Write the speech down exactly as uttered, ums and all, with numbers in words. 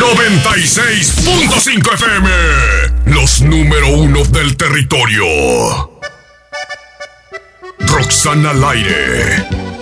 noventa y seis punto cinco F M. Los número uno del territorio. Roxana al aire.